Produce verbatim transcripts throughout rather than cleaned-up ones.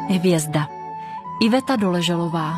Hvězda. Iveta Doleželová.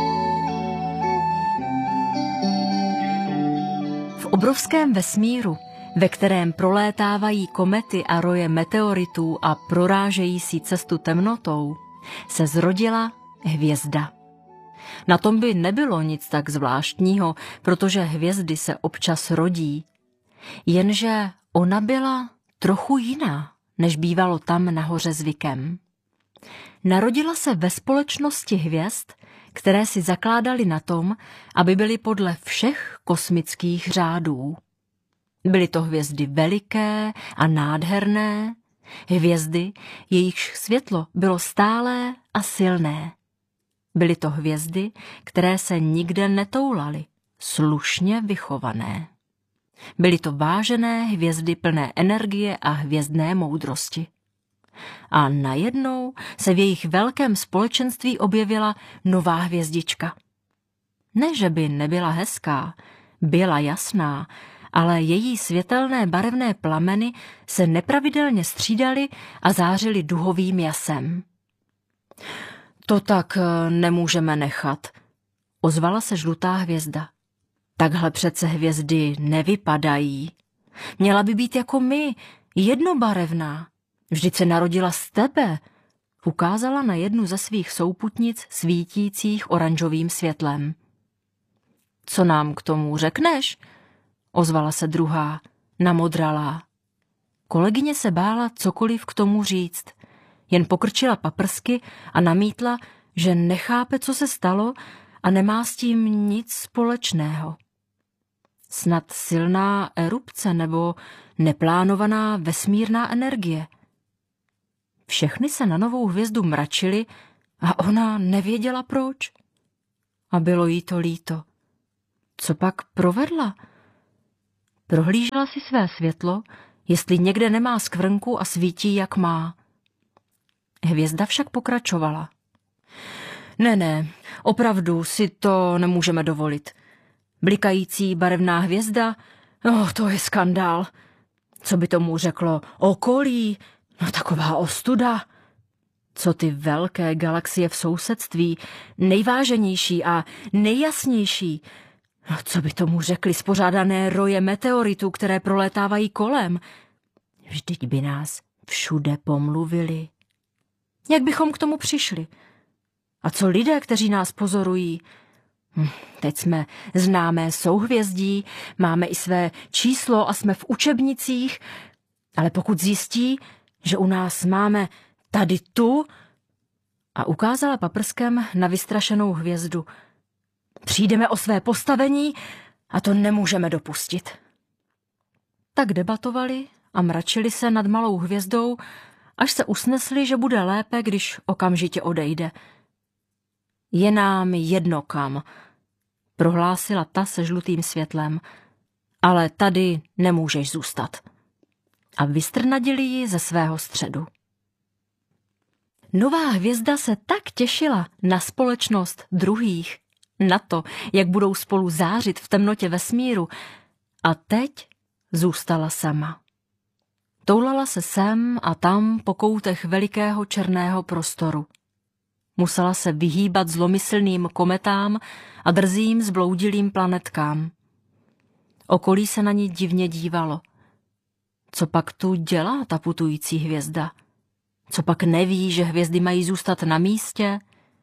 V obrovském vesmíru, ve kterém prolétávají komety a roje meteoritů a prorážejí si cestu temnotou, se zrodila hvězda. Na tom by nebylo nic tak zvláštního, protože hvězdy se občas rodí. Jenže ona byla trochu jiná, než bývalo tam nahoře zvykem. Narodila se ve společnosti hvězd, které si zakládaly na tom, aby byly podle všech kosmických řádů. Byly to hvězdy veliké a nádherné, hvězdy, jejichž světlo bylo stálé a silné. Byly to hvězdy, které se nikde netoulaly, slušně vychované. Byly to vážené hvězdy plné energie a hvězdné moudrosti. A najednou se v jejich velkém společenství objevila nová hvězdička. Ne, že by nebyla hezká, byla jasná, ale její světelné barevné plameny se nepravidelně střídaly a zářily duhovým jasem. To tak nemůžeme nechat, ozvala se žlutá hvězda. Takhle přece hvězdy nevypadají. Měla by být jako my, jednobarevná. Vždyť se narodila z tebe, ukázala na jednu ze svých souputnic svítících oranžovým světlem. Co nám k tomu řekneš? Ozvala se druhá, namodralá. Kolegyně se bála cokoliv k tomu říct, jen pokrčila paprsky a namítla, že nechápe, co se stalo a nemá s tím nic společného. Snad silná erupce nebo neplánovaná vesmírná energie. Všechny se na novou hvězdu mračily a ona nevěděla proč. A bylo jí to líto. Co pak provedla? Prohlížela si své světlo, jestli někde nemá skvrnku a svítí, jak má. Hvězda však pokračovala. Ne, ne, opravdu si to nemůžeme dovolit. Blikající barevná hvězda, oh, to je skandál. Co by tomu řeklo okolí? No taková ostuda. Co ty velké galaxie v sousedství, nejváženější a nejjasnější. No co by tomu řekli spořádané roje meteoritů, které prolétávají kolem? Vždyť by nás všude pomluvili. Jak bychom k tomu přišli? A co lidé, kteří nás pozorují? Hm, teď jsme známé souhvězdí, máme i své číslo a jsme v učebnicích, ale pokud zjistí, že u nás máme tady tu, a ukázala paprskem na vystrašenou hvězdu, přijdeme o své postavení a to nemůžeme dopustit. Tak debatovali a mračili se nad malou hvězdou, až se usnesli, že bude lépe, když okamžitě odejde. Je nám jedno kam, prohlásila ta se žlutým světlem, ale tady nemůžeš zůstat. A vystrnadili ji ze svého středu. Nová hvězda se tak těšila na společnost druhých, na to, jak budou spolu zářit v temnotě vesmíru, a teď zůstala sama. Toulala se sem a tam po koutech velikého černého prostoru. Musela se vyhýbat zlomyslným kometám a drzým zbloudilým planetkám. Okolí se na ní divně dívalo. Co pak tu dělá ta putující hvězda? Co pak neví, že hvězdy mají zůstat na místě?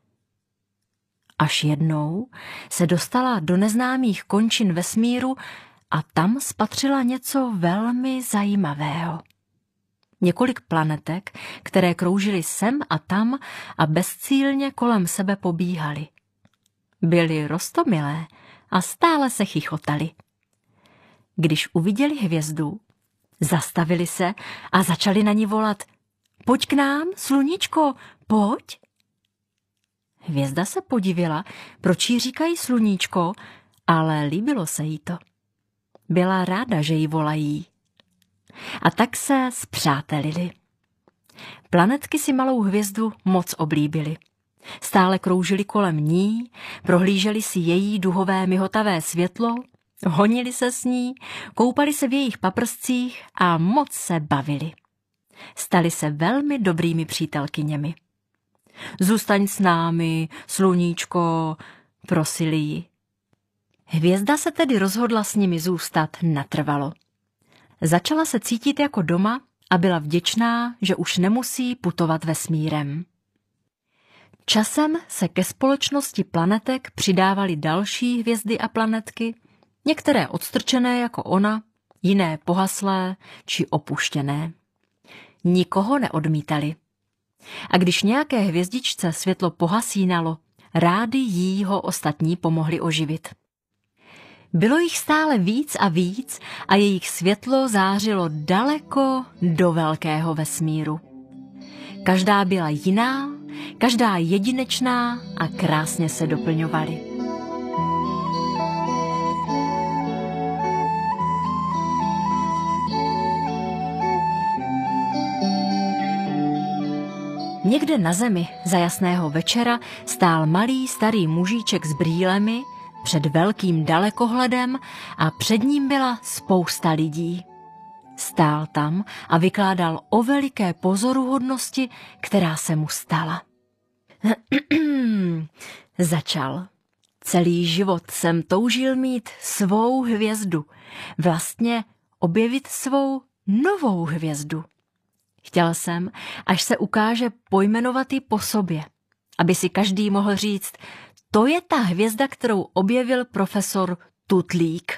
Až jednou se dostala do neznámých končin vesmíru a tam spatřila něco velmi zajímavého. Několik planetek, které kroužily sem a tam a bezcílně kolem sebe pobíhaly. Byly roztomilé a stále se chichotali. Když uviděli hvězdu, zastavili se a začali na ní volat: Pojď k nám, sluníčko, pojď. Hvězda se podivila, proč jí říkají sluníčko, ale líbilo se jí to. Byla ráda, že jí volají. A tak se spřátelili. Planetky si malou hvězdu moc oblíbily. Stále kroužili kolem ní, prohlíželi si její duhové mihotavé světlo, honili se s ní, koupali se v jejich paprscích a moc se bavili. Stali se velmi dobrými přítelkyněmi. Zůstaň s námi, sluníčko, prosili ji. Hvězda se tedy rozhodla s nimi zůstat natrvalo. Začala se cítit jako doma a byla vděčná, že už nemusí putovat vesmírem. Časem se ke společnosti planetek přidávaly další hvězdy a planetky, některé odstrčené jako ona, jiné pohaslé či opuštěné. Nikoho neodmítali. A když nějaké hvězdičce světlo pohasínalo, rádi jí ho ostatní pomohli oživit. Bylo jich stále víc a víc a jejich světlo zářilo daleko do velkého vesmíru. Každá byla jiná, každá jedinečná a krásně se doplňovaly. Někde na zemi za jasného večera stál malý starý mužíček s brýlemi před velkým dalekohledem a před ním byla spousta lidí. Stál tam a vykládal o veliké pozoruhodnosti, která se mu stala. Začal. Celý život jsem toužil mít svou hvězdu, vlastně objevit svou novou hvězdu. Chtěl jsem, až se ukáže, pojmenovat ji po sobě, aby si každý mohl říct, to je ta hvězda, kterou objevil profesor Tutlík.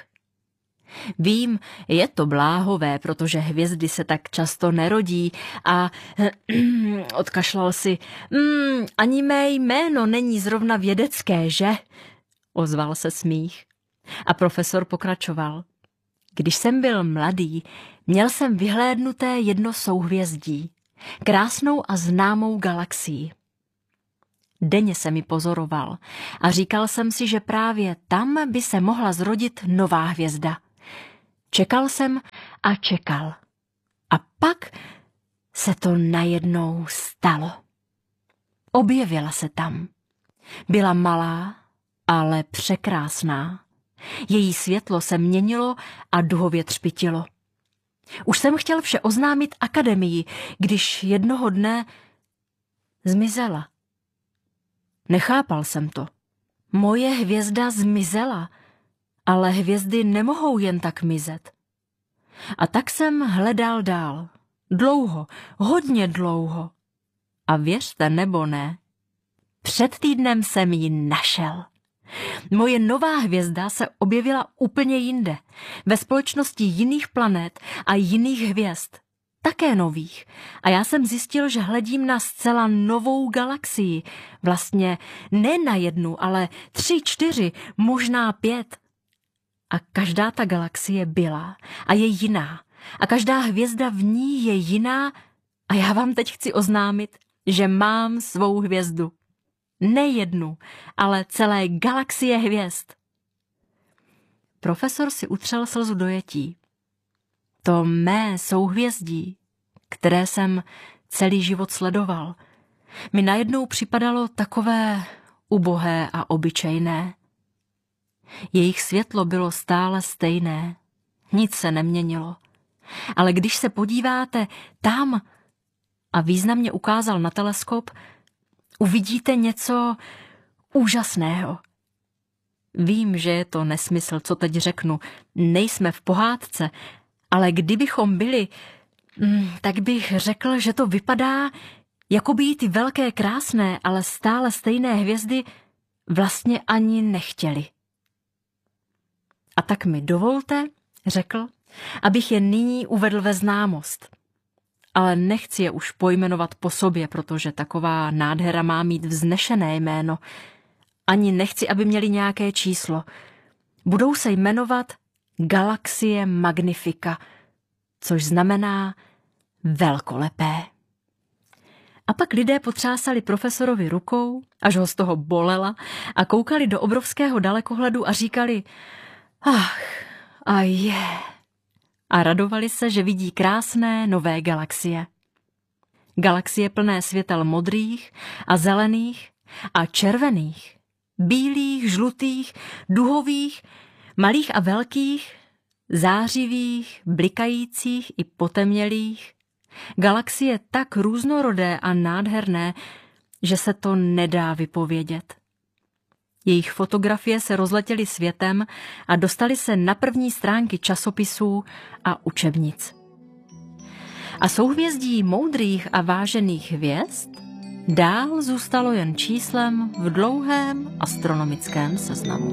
Vím, je to bláhové, protože hvězdy se tak často nerodí a odkašlal si, mm, ani mé jméno není zrovna vědecké, že? Ozval se smích. A profesor pokračoval. Když jsem byl mladý, měl jsem vyhlédnuté jedno souhvězdí, krásnou a známou galaxii. Denně se mi pozoroval a říkal jsem si, že právě tam by se mohla zrodit nová hvězda. Čekal jsem a čekal. A pak se to najednou stalo. Objevila se tam. Byla malá, ale překrásná. Její světlo se měnilo a duhově třpytilo. Už jsem chtěl vše oznámit akademii, když jednoho dne zmizela. Nechápal jsem to. Moje hvězda zmizela, ale hvězdy nemohou jen tak mizet. A tak jsem hledal dál. Dlouho, hodně dlouho. A věřte nebo ne, před týdnem jsem ji našel. Moje nová hvězda se objevila úplně jinde, ve společnosti jiných planet a jiných hvězd, také nových. A já jsem zjistil, že hledím na zcela novou galaxii, vlastně ne na jednu, ale tři, čtyři, možná pět. A každá ta galaxie byla a je jiná. A každá hvězda v ní je jiná a já vám teď chci oznámit, že mám svou hvězdu. Ne jednu, ale celé galaxie hvězd. Profesor si utřel slzu dojetí. To mé souhvězdí, které jsem celý život sledoval, mi najednou připadalo takové ubohé a obyčejné. Jejich světlo bylo stále stejné, nic se neměnilo. Ale když se podíváte tam, a významně ukázal na teleskop, uvidíte něco úžasného. Vím, že je to nesmysl, co teď řeknu. Nejsme v pohádce, ale kdybychom byli, tak bych řekl, že to vypadá, jako by jí ty velké, krásné, ale stále stejné hvězdy vlastně ani nechtěli. A tak mi dovolte, řekl, abych je nyní uvedl ve známost. Ale nechci je už pojmenovat po sobě, protože taková nádhera má mít vznešené jméno. Ani nechci, aby měli nějaké číslo. Budou se jmenovat Galaxie Magnifica, což znamená velkolepé. A pak lidé potřásali profesorovi rukou, až ho z toho bolela, a koukali do obrovského dalekohledu a říkali ach, a je. A radovali se, že vidí krásné nové galaxie. Galaxie plné světel modrých a zelených a červených, bílých, žlutých, duhových, malých a velkých, zářivých, blikajících i potemnělých. Galaxie tak různorodé a nádherné, že se to nedá vypovědět. Jejich fotografie se rozletěly světem a dostaly se na první stránky časopisů a učebnic. A souhvězdí moudrých a vážených hvězd dál zůstalo jen číslem v dlouhém astronomickém seznamu.